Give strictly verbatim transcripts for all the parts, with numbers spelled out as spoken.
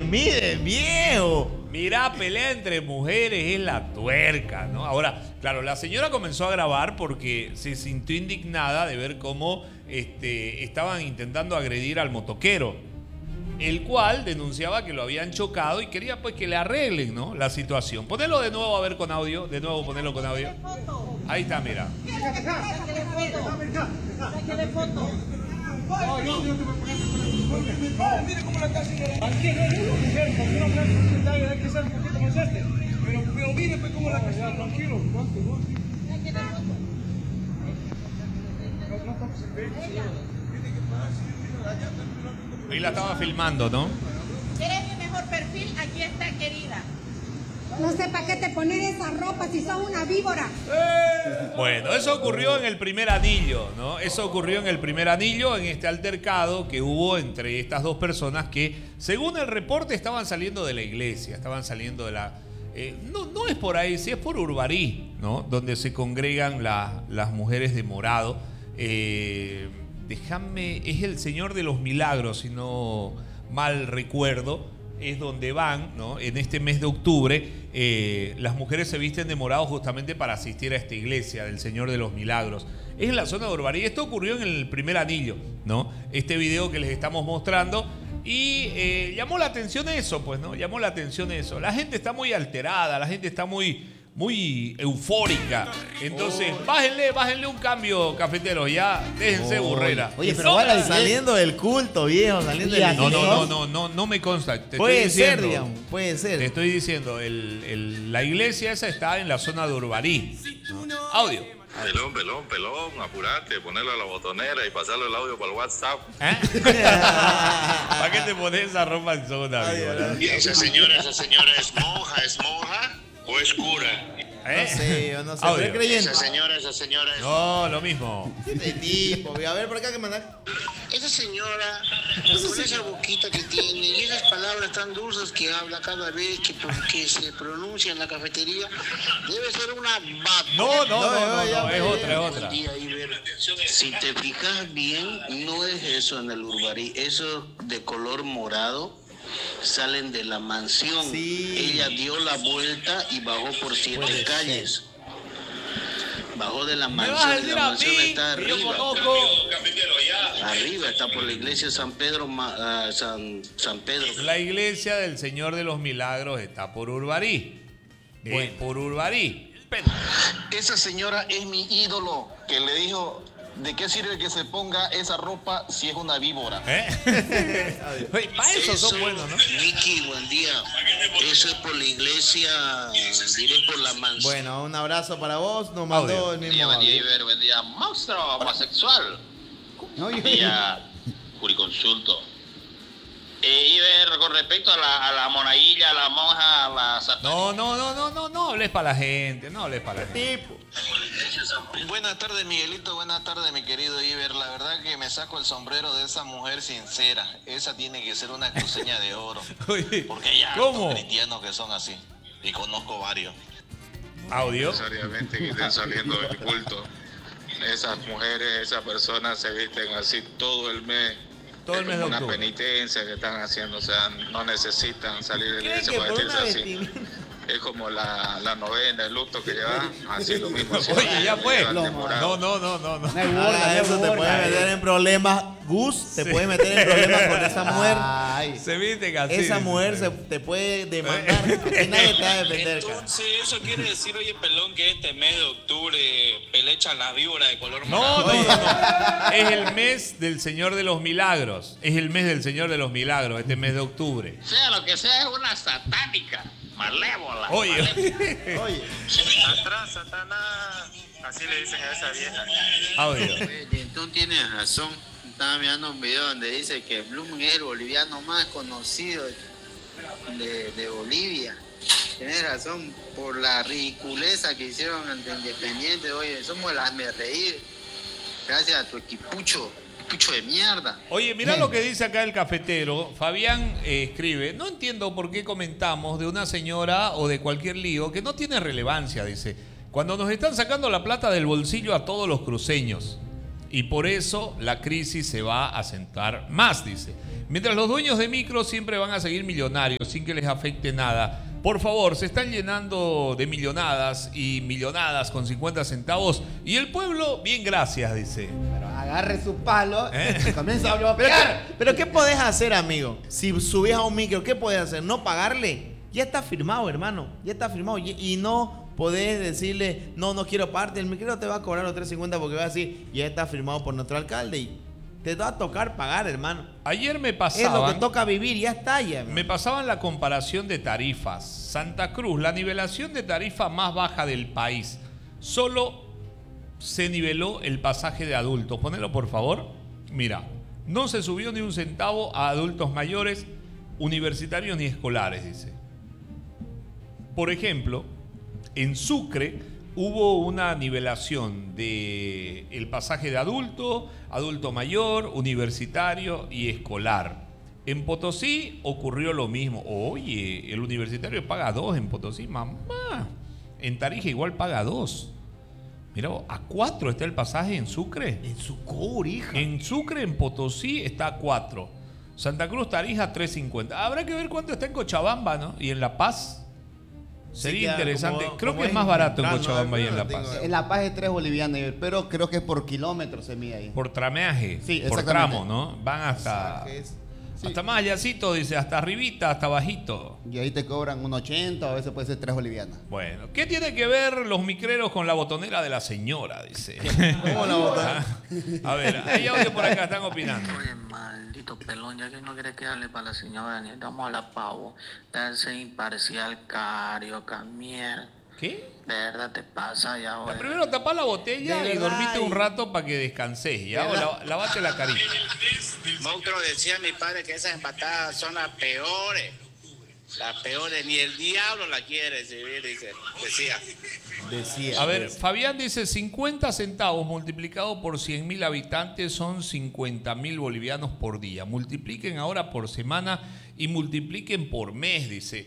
mire, viejo. Mirá, pelea entre mujeres es la tuerca, ¿no? Ahora, claro, la señora comenzó a grabar porque se sintió indignada de ver cómo este, estaban intentando agredir al motoquero, el cual denunciaba que lo habían chocado y quería pues que le arreglen, ¿no?, la situación. Ponelo de nuevo a ver con audio, de nuevo ponelo con audio. Ahí está, mira. Sáquele foto. Mire cómo la está haciendo. Aquí no es una mujer, porque una mujer secretaria hay que ser un poquito más este. Pero, pero mire pues cómo la está haciendo, tranquilo. Sáquele foto. No estamos en pecho, señor. Tiene que parar. Ahí la estaba filmando, ¿no? ¿Quieres mi mejor perfil? Aquí está, querida. No sé para qué te poner esa ropa si sos una víbora. Bueno, eso ocurrió en el primer anillo, ¿no? Eso ocurrió en el primer anillo, en este altercado que hubo entre estas dos personas que, según el reporte, estaban saliendo de la iglesia, estaban saliendo de la... Eh, no, no es por ahí, sí es por Urbarí, ¿no?, donde se congregan la, las mujeres de morado. Eh, déjame, es el Señor de los Milagros, si no mal recuerdo. Es donde van, ¿no?, en este mes de octubre, eh, las mujeres se visten de morado justamente para asistir a esta iglesia del Señor de los Milagros. Es en la zona de Urbarí. Esto ocurrió en el primer anillo, ¿no? Este video que les estamos mostrando. Y eh, llamó la atención eso, pues, ¿no? Llamó la atención eso. La gente está muy alterada, la gente está muy, muy eufórica. Entonces, oh. bájenle, bájenle un cambio, cafeteros, ya, déjense Oh, burrera. Oye, pero vale, saliendo del culto, viejo, saliendo del No, no, no, no, no, no me consta. Te puede estoy diciendo, ser, digamos, puede ser. Te estoy diciendo, el, el, la iglesia esa está en la zona de Urbarí. ¿No? Audio. Pelón, pelón, pelón, apurate, ponerlo a la botonera y pasarle el audio por WhatsApp. ¿Eh? ¿Para qué te pones esa ropa en zona, amigo? Y esa señora, esa señora es monja, es monja o es cura. ¿Eh? No sé, yo no sé, Audio. pero es creyente. Esa señora, esa señora es... No, lo mismo. De tipo, a ver, por acá que mandar. Esa señora, con esa boquita que tiene y esas palabras tan dulces que habla cada vez que, que se pronuncia en la cafetería, debe ser una vaca. No, no, no, no, no, ya, es ya, otra, es otra. Si te fijas bien, no es eso en el Urbarí, eso de color morado. Salen de la mansión. Sí. Ella dio la vuelta y bajó por siete Puede calles. ser. Bajó de la Me vas a mansión y decir la a mansión mí, está que yo arriba. conozco. Arriba está por la iglesia San Pedro, uh, San, San Pedro. La iglesia del Señor de los Milagros está por Urbarí. Bueno. Eh, por Urbarí. Pero, Esa señora es mi ídolo, que le dijo, ¿de qué sirve que se ponga esa ropa si es una víbora? ¿eh? Oye, para eso son buenos, ¿no? Miki, buen día. Eso es por la iglesia, diré por la mansión. Bueno, un abrazo para vos. Nos mandó Audio. el Buen mismo día, buen día, audio. Iber, buen día, monstruo homosexual. Buen día, Juriconsulto. Eh, Iber, con respecto a la, a la monaguilla, a la monja, a la satánica. No, no, no, no, no, no hables para la gente, no hables para la gente. Tipo. Buenas tardes, Miguelito, buenas tardes, mi querido Iber. La verdad que me saco el sombrero de esa mujer sincera. Esa tiene que ser una cruceña de oro. Oye, Porque hay ¿cómo? hartos cristianos que son así. Y conozco varios. Audio. Necesariamente que estén saliendo del culto. Esas mujeres, esas personas se visten así todo el mes. Todo el Es mes de como una octubre. penitencia que están haciendo, o sea, no necesitan salir de la ¿Creen iglesia que para por vestirse una así. vestimenta? Es como la, la novena, el luto que llevan, así lo mismo. así Oye, ya fue. llevan temporada. No, no, no, no, no. Ahora eso te puede meter en problemas. Gus te puede meter en problemas con esa mujer. Ay, se viste así. Esa mujer se, te puede demandar y nadie te va a defender, cara. Entonces, eso quiere decir, oye, pelón, que este mes de octubre pelechan las víboras de color No, morado. no, no, no. Es el mes del Señor de los Milagros. Es el mes del Señor de los Milagros, este mes de octubre. Sea lo que sea, es una satánica. Malévola. Oye, Oye, Atrás, Satanás. Así le dicen a esa vieja. audio. Tú tienes razón. Estaba mirando un video donde dice que Bloom es el boliviano más conocido de, de Bolivia. Tienes razón, por la ridiculeza que hicieron ante Independiente. Oye, somos el hazme reír. Gracias a tu equipucho, equipucho de mierda. Oye, mirá lo que dice acá el cafetero. Fabián eh, escribe, no entiendo por qué comentamos de una señora o de cualquier lío que no tiene relevancia, dice. Cuando nos están sacando la plata del bolsillo a todos los cruceños. y por eso la crisis se va a acentuar más, dice. Mientras los dueños de micro siempre van a seguir millonarios sin que les afecte nada. Por favor, se están llenando de millonadas y millonadas con cincuenta centavos y el pueblo, bien gracias, dice. Pero agarre su palo ¿Eh? y comienza a Pero, pegar. ¿qué, pero ¿qué podés hacer, amigo? Si subís a un micro, ¿qué podés hacer? ¿No pagarle? Ya está firmado, hermano. Ya está firmado. Y, y no podés decirle, no, no quiero pagarte. El micro te va a cobrar los tres cincuenta porque va a decir, ya está firmado por nuestro alcalde y te va a tocar pagar, hermano. Ayer me Es pasaban... lo que toca vivir, ya está ya. Me pasaban la comparación de tarifas. Santa Cruz, la nivelación de tarifa más baja del país. Solo se niveló el pasaje de adultos. Ponelo, por favor. Mira, no se subió ni un centavo a adultos mayores, universitarios ni escolares, dice. Por ejemplo, en Sucre hubo una nivelación de el pasaje de adulto, adulto mayor, universitario y escolar. En Potosí ocurrió lo mismo. Oye, el universitario paga dos en Potosí, mamá. En Tarija igual paga dos. Mira, a cuatro está el pasaje en Sucre. En Sucre, hija. En Sucre, en Potosí, está a cuatro. Santa Cruz, Tarija, tres cincuenta. Habrá que ver cuánto está en Cochabamba, ¿no? Y en La Paz. Sería Sí, interesante. como- Creo como que es es más barato en central, Cochabamba ¿no? y en La Tengo- Paz. En La Paz es tres bolivianos, pero creo que es por kilómetro se mide ahí. Por trameaje, Sí, por exactamente. tramo, ¿no? Van hasta, Pasajes. hasta más allácito, dice, hasta arribita, hasta bajito. Y ahí te cobran un ochenta o a veces puede ser tres bolivianas. Bueno, ¿qué tiene que ver los micreros con la botonera de la señora? Dice. ¿Cómo la botonera? A ver, hay audio por acá, están opinando. Oye, maldito pelón, ya que no quiere quedarle para la señora, ni damos a la pavo. Darse imparcial, carioca, mierda. ¿Qué? De verdad te pasa ya, oye. Primero tapá la botella De y verdad, dormite un y- rato para que descanses, ¿ya? O la- lavate la carita. Monstruo, decía mi padre que esas empatadas son las peores. Las peores, ni el diablo la quiere recibir, dice, decía. Decía. A ver, Fabián dice cincuenta centavos multiplicado por cien mil habitantes son cincuenta mil bolivianos por día. Multipliquen ahora por semana y multipliquen por mes, dice.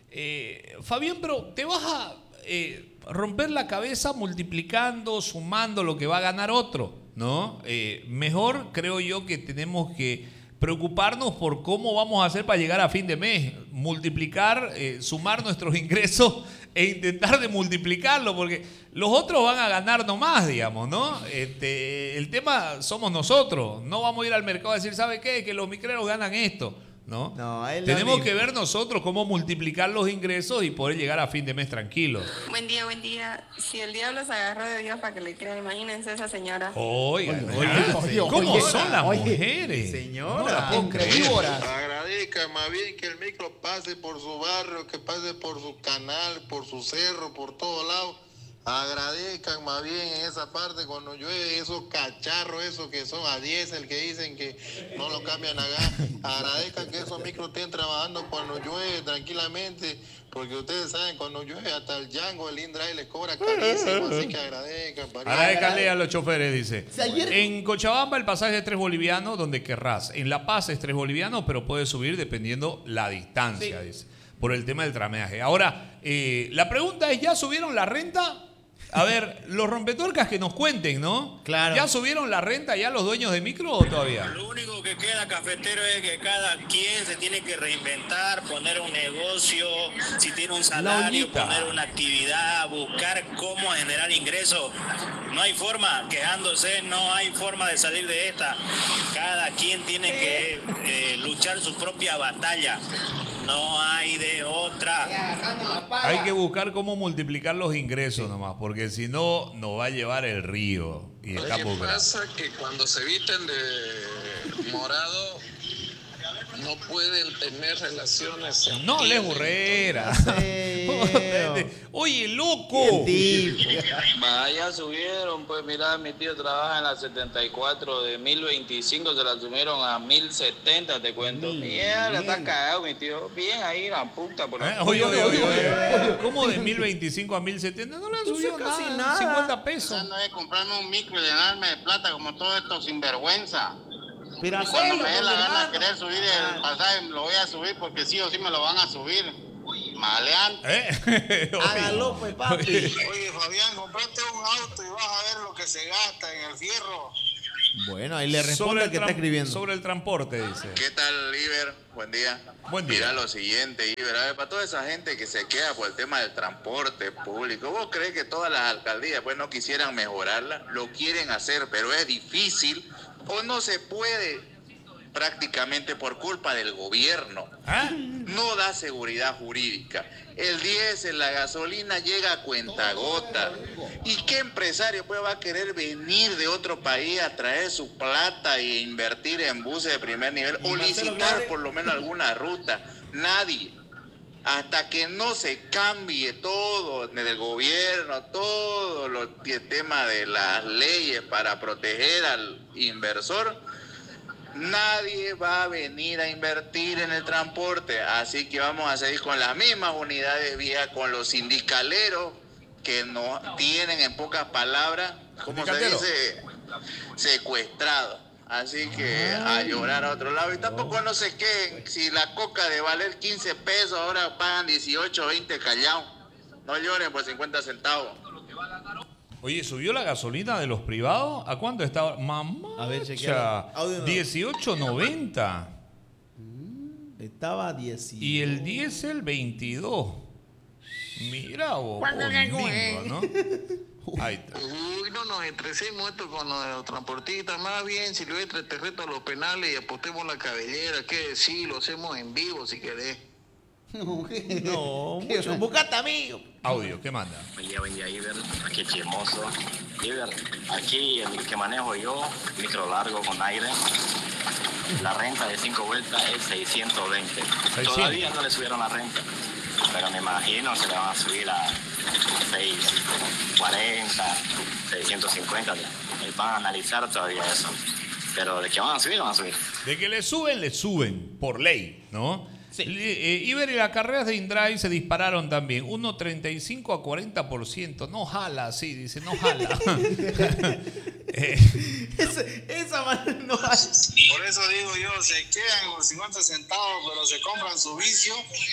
Eh, Fabián, pero te vas a eh, romper la cabeza multiplicando, sumando lo que va a ganar otro, ¿no? Eh, mejor creo yo que tenemos que preocuparnos por cómo vamos a hacer para llegar a fin de mes, multiplicar, eh, sumar nuestros ingresos e intentar de multiplicarlo, porque los otros van a ganar nomás, digamos, ¿no? Este, el tema somos nosotros, no vamos a ir al mercado a decir, ¿sabe qué? Que los micreros ganan esto, ¿no? No, es lo Tenemos mismo. que ver nosotros cómo multiplicar los ingresos y poder llegar a fin de mes tranquilos. Buen día, buen día. Si el diablo se agarró de Dios para que le crean, imagínense esa señora. Oigan, Oye, oye, ¿cómo oye, son las oye, mujeres? señora, No la puedo creer. Víboras. Agradezca más bien que el micro pase por su barrio, que pase por su canal, por su cerro, por todos lados. Agradezcan más bien en esa parte cuando llueve esos cacharros, esos que son a diésel, que dicen que no lo cambian acá. Agradezcan que esos micros estén trabajando cuando llueve tranquilamente, porque ustedes saben, cuando llueve hasta el Django, el InDrive les cobra carísimo, así que agradezcan. pariente. Agradezcanle a los choferes, dice. Si ayer- En Cochabamba el pasaje es tres bolivianos, donde querrás. En La Paz es tres bolivianos, pero puede subir dependiendo la distancia, dice. Por el tema del trameaje. Ahora, eh, la pregunta es, ¿ya subieron la renta? A ver, los rompetuercas que nos cuenten, ¿no? Claro. ¿Ya subieron la renta ya los dueños de micro o todavía? Lo único que queda, cafetero, es que cada quien se tiene que reinventar, poner un negocio, si tiene un salario, ollita. poner una actividad, buscar cómo generar ingresos. No hay forma, quejándose, no hay forma de salir de esta. Cada quien tiene que eh, luchar su propia batalla. No hay de otra. Hay que buscar cómo multiplicar los ingresos nomás, porque si no, nos va a llevar el río. Y Lo está que muy grande. pasa que cuando se visten de morado no pueden tener relaciones. No les burrera. Oye, loco. Vaya, subieron, pues mira, mi tío trabaja en la setenta y cuatro, de mil veinticinco se la subieron a mil setenta, te cuento. Mierda, está cagado mi tío. Bien ahí la puta. Por Eh, Oye, oye, oye, oye. ¿Cómo de mil veinticinco a mil setenta? No le han subido casi nada, nada. cincuenta pesos. No es comprarme un micro y llenarme de plata como todos estos sinvergüenza. Pero Y cuando hacelo, me dé la pues, gana de hermano. querer subir el pasaje, lo voy a subir porque sí o sí me lo van a subir. Maleante. ¿Eh? Hágalo, pues, papi. Oye, Fabián, comprate un auto y vas a ver lo que se gasta en el fierro. Bueno, ahí le responde Sobre al que el está tran- escribiendo. Sobre el transporte, dice. ¿Qué tal, Iber? Buen día. Buen día. Mira lo siguiente, Iber. A ver, para toda esa gente que se queda por el tema del transporte público, ¿vos crees que todas las alcaldías pues no quisieran mejorarla? Lo quieren hacer, pero es difícil o no se puede prácticamente por culpa del gobierno. ¿Ah? No da seguridad jurídica. El diésel, la gasolina llega a cuentagota. ¿Y qué empresario pues va a querer venir de otro país a traer su plata e invertir en buses de primer nivel o licitar por lo menos alguna ruta? Nadie. Hasta que no se cambie todo desde el gobierno, todo lo, el tema de las leyes para proteger al inversor, nadie va a venir a invertir en el transporte. Así que vamos a seguir con las mismas unidades vía, con los sindicaleros que nos tienen, en pocas palabras, ¿cómo se dice? Secuestrados. Así que a llorar a otro lado. Y tampoco no se quejen. Si la coca de valer quince pesos, ahora pagan dieciocho, veinte callados. No lloren por cincuenta centavos. Oye, ¿subió la gasolina de los privados? ¿A cuánto estaba? Mamá. A ver, chequea. dieciocho noventa. Estaba dieciocho. Y el diésel veintidós. Mira vos. ¿Cuándo con le Nico, coge? ¿no? Ahí está. Uy, no nos estresemos esto con los transportistas. Más bien, si lo te te reto a los penales y apostemos la cabellera, ¿qué decir? Lo hacemos en vivo si querés. No, mucho. Buscate, amigo. Audio, ¿qué manda? Buen día, buen día, Iber. Aquí chismoso. Iber, aquí el que manejo yo, micro largo con aire. La renta de cinco vueltas es seiscientos veinte. seiscientos. Todavía no le subieron la renta, pero me imagino que le van a subir a seiscientos cuarenta, seiscientos cincuenta. Van a analizar todavía eso. Pero de que van a subir, van a subir. De que le suben, le suben, por ley, ¿no? Sí. Eh, Iber y las carreras de InDrive se dispararon también. Uno treinta y cinco a cuarenta por ciento. No jala, sí, dice, no jala. eh. Ese, esa manera no jala. Por eso digo yo, se quedan con cincuenta centavos, pero se compran su vicio.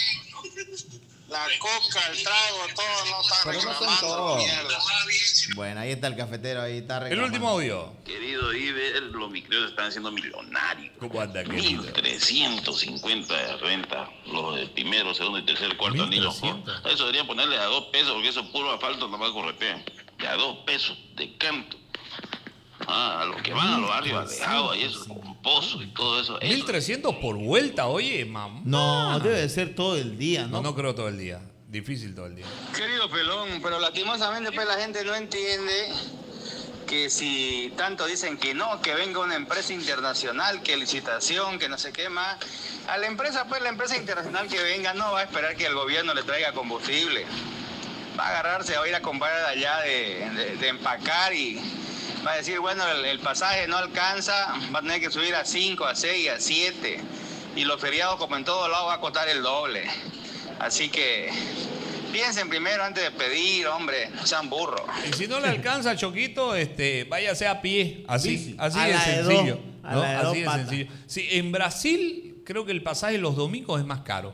La coca, el trago, todo no está Pero no son reclamando. todos. Mierda. Bueno, ahí está el cafetero, ahí está El reclamando. último audio. Querido Iber, los micreos están haciendo millonarios. ¿Cómo anda, querido? mil trescientos cincuenta de renta, los de primero, segundo y tercer, cuarto anillo. ¿No? Eso deberían ponerle a dos pesos, porque eso es puro asfalto, nomás corretean. De a dos pesos de canto. Ah, a los que van a los barrios alejados y eso, con pozo y todo eso. eso. mil trescientos por vuelta, oye, mamá. No, debe de ser todo el día, ¿no? No, no creo todo el día. Difícil todo el día. Querido Pelón, pero lastimosamente pues la gente no entiende que si tanto dicen que no, que venga una empresa internacional, que licitación, que no sé qué más. A la empresa, pues la empresa internacional que venga no va a esperar que el gobierno le traiga combustible. Va a agarrarse, va a ir a comprar allá de, de, de empacar y va a decir, bueno, el, el pasaje no alcanza, va a tener que subir a cinco, a seis, a siete. Y los feriados, como en todos lados, va a costar el doble. Así que piensen primero antes de pedir, hombre, no sean burros. Y si no le alcanza, Choquito, este, váyase a pie. Así, Bici. así A de la de sencillo. dos, a ¿no? la de dos Así de patas. sencillo. Sí, en Brasil creo que el pasaje los domingos es más caro.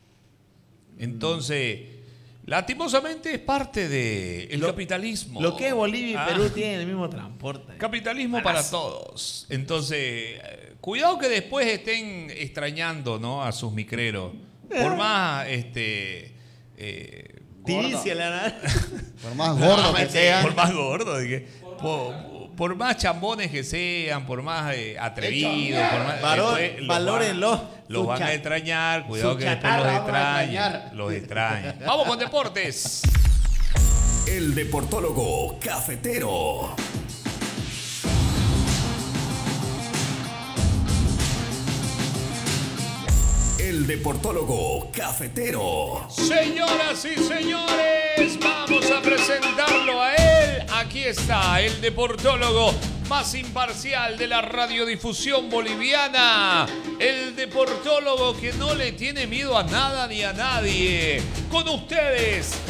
Entonces, lastimosamente es parte del Lo- capitalismo. Lo que es Bolivia y Ah. Perú tienen el mismo transporte. Capitalismo para todos. Entonces, eh, cuidado que después estén extrañando, ¿no?, a sus micreros. Por más, este... Eh, Tiricia, la nada. Por más gordo que sean. Por más gordo. dije. Por, por más chambones que sean, por más eh, atrevidos, por más, Valor- después los valórenlo. van- Los Su van a cha- extrañar, cuidado su que después los chatarra van a extrañan. extrañar. Los extrañan. Vamos con deportes. El deportólogo cafetero. El deportólogo cafetero. Señoras y señores, vamos a presentarlo a él. Aquí está el deportólogo más imparcial de la radiodifusión boliviana. El deportólogo que no le tiene miedo a nada ni a nadie. Con ustedes,